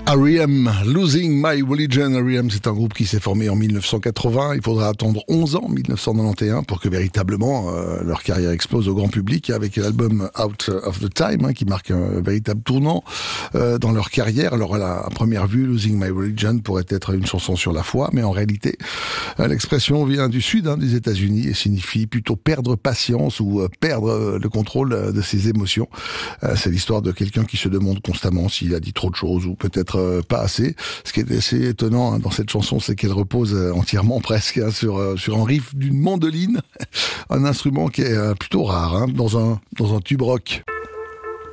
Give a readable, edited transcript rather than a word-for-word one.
R.E.M. Losing My Religion. R.E.M. c'est un groupe qui s'est formé en 1980. Il faudra attendre 11 ans, 1991, pour que véritablement leur carrière explose au grand public avec l'album Out of the Time, qui marque un véritable tournant dans leur carrière. Alors à première vue, Losing My Religion pourrait être une chanson sur la foi, mais en réalité, l'expression vient du sud des États-Unis et signifie plutôt perdre patience ou perdre le contrôle de ses émotions. C'est l'histoire de quelqu'un qui se demande constamment s'il a dit trop de choses ou peut-être pas assez. Ce qui est assez étonnant dans cette chanson, c'est qu'elle repose entièrement presque sur un riff d'une mandoline, un instrument qui est plutôt rare dans un tube rock.